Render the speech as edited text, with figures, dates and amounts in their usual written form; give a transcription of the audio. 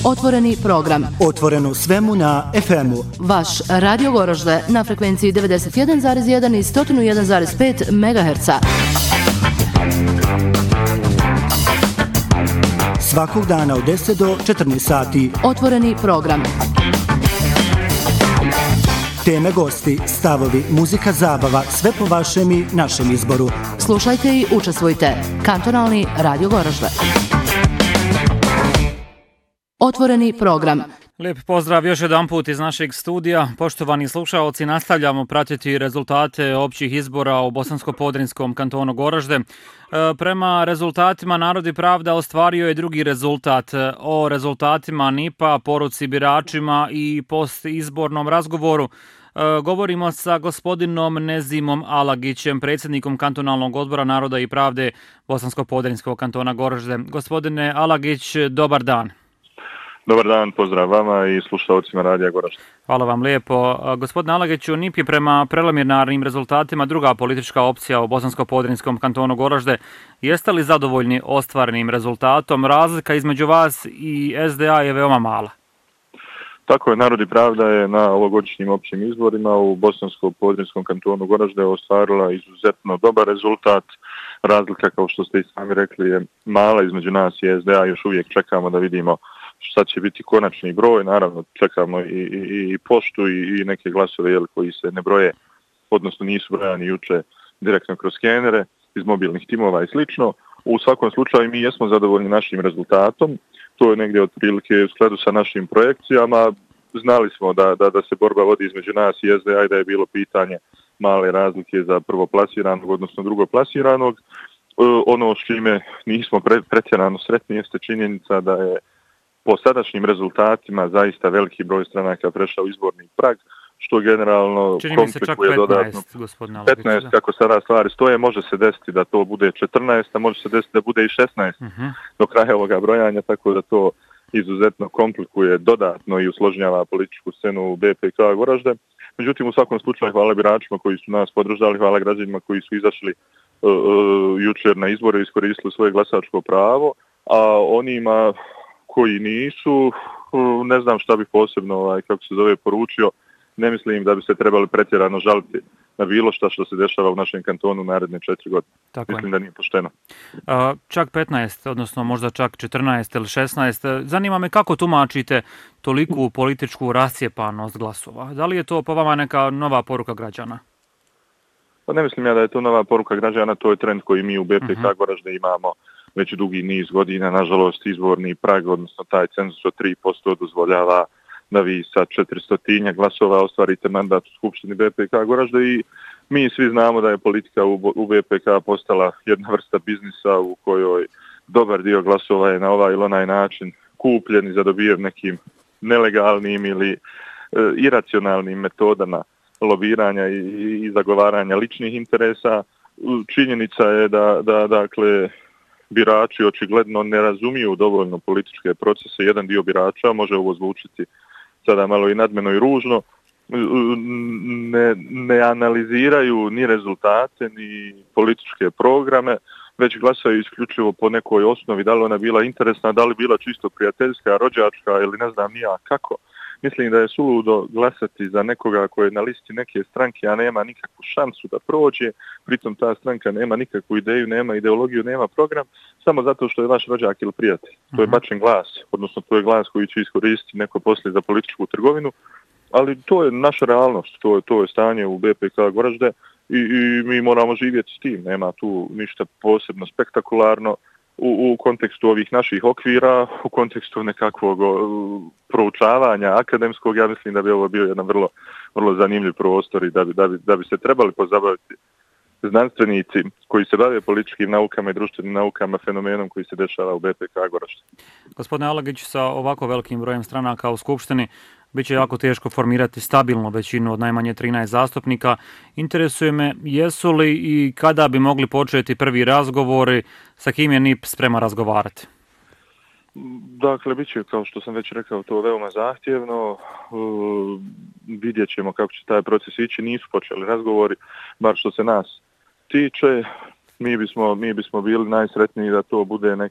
Otvoreni program. Otvoreno svemu na FM-u. Vaš Radio Goražde na frekvenciji 91,1 i 101,5 MHz. Svakog dana od 10 do 14 sati. Otvoreni program. Teme, gosti, stavovi, muzika, zabava, sve po vašem i našem izboru. Slušajte i učestvujte. Kantonalni Radio Goražde. Otvoreni program. Lijep pozdrav još jedan put iz našeg studija. Poštovani slušaoci, nastavljamo pratiti rezultate općih izbora u Bosansko-Podrinjskom kantonu Goražde. Prema rezultatima Narod i pravda ostvario je drugi rezultat. O rezultatima NIP-a, poruci biračima i postizbornom razgovoru govorimo sa gospodinom Nezimom Alagićem, predsjednikom kantonalnog odbora Naroda i pravde Bosansko-Podrinjskog kantona Goražde. Gospodine Alagić, dobar dan. Dobar dan, pozdrav vama i slušalcima Radija Goražde. Hvala vam lijepo. Gospodine Alagiću, NIP je prema preliminarnim rezultatima druga politička opcija u Bosansko-Podrinjskom kantonu Goražde. Jeste li zadovoljni ostvarenim rezultatom? Razlika između vas i SDA je veoma mala. Tako je, Narod i pravda je na ovogodišnjim općim izborima u Bosansko-Podrinjskom kantonu Goražde ostvarila izuzetno dobar rezultat. Razlika, kao što ste i sami rekli, je mala između nas i SDA. Još uvijek čekamo da vidimo šta će biti konačni broj. Naravno, čekamo i poštu i neke glasove koji se ne broje, odnosno nisu brojani juče direktno kroz skenere iz mobilnih timova i slično. U svakom slučaju mi jesmo zadovoljni našim rezultatom. To je negdje otprilike u skladu sa našim projekcijama. Znali smo da se borba vodi između nas i SDA i da je bilo pitanje male razlike za prvoplasiranog, odnosno drugoplasiranog. Ono s čime nismo pretjerano sretni jeste činjenica da je po sadašnjim rezultatima zaista veliki broj stranaka prešao izborni prag, što generalno komplikuje dodatno. 15, kako sada stvari stoje, može se desiti da to bude 14, a može se desiti da bude i 16 do kraja ovoga brojanja, tako da to izuzetno komplikuje dodatno i usložnjava političku scenu u BPK Goražde. Međutim, u svakom slučaju hvala biračima koji su nas podržali, hvala građanima koji su izašli jučer na izbore i iskoristili svoje glasačko pravo, a onima koji nisu, ne znam šta bih posebno, kako se zove, poručio. Ne mislim da bi se trebali pretjerano žaliti na bilo što se dešava u našem kantonu naredne 4 godine. Tako mislim da nije pošteno. Čak 15, odnosno možda čak 14 ili 16. Zanima me kako tumačite toliku političku rascijepanost glasova. Da li je to po vama neka nova poruka građana? Pa ne mislim ja da je to nova poruka građana, to je trend koji mi u BPK Goražde imamo već dugi niz godina. Nažalost, izborni prag, odnosno taj cenzus od 3% dozvoljava da vi sa 400 glasova ostvarite mandat u Skupštini BPK Goražde i mi svi znamo da je politika u BPK postala jedna vrsta biznisa u kojoj dobar dio glasova je na ovaj ili onaj način kupljen i zadobijen nekim nelegalnim ili iracionalnim metodama lobiranja i zagovaranja ličnih interesa. Činjenica je da dakle, birači očigledno ne razumiju dovoljno političke procese. Jedan dio birača, može ovo zvučiti sada malo i nadmeno i ružno, ne analiziraju ni rezultate, ni političke programe, već glasaju isključivo po nekoj osnovi, da li ona bila interesna, da li bila čisto prijateljska, rođačka ili ne znam nija kako. Mislim da je suludo glasati za nekoga koji je na listi neke stranke, a nema nikakvu šansu da prođe, pritom ta stranka nema nikakvu ideju, nema ideologiju, nema program, samo zato što je vaš rođak ili prijatelj. To je bačen glas, odnosno to je glas koji će iskoristiti neko poslije za političku trgovinu, ali to je naša realnost, to je stanje u BPK Goražde i mi moramo živjeti s tim, nema tu ništa posebno spektakularno. U kontekstu ovih naših okvira, u kontekstu nekakvog proučavanja akademskog, ja mislim da bi ovo bio jedan vrlo, vrlo zanimljiv prostor i da bi se trebali pozabaviti znanstvenici koji se bave političkim naukama i društvenim naukama fenomenom koji se dešava u BPK Goražde. Gospodine Alagić, sa ovako velikim brojem stranaka u Skupštini bit će jako teško formirati stabilnu većinu od najmanje 13 zastupnika. Interesuje me, jesu li i kada bi mogli početi prvi razgovori, sa kim je NIP spreman razgovarati? Dakle, bit će, kao što sam već rekao, to veoma zahtjevno. Vidjet ćemo kako će taj proces ići. Nisu počeli razgovori, bar što se nas tiče. Mi bismo bili najsretniji da to bude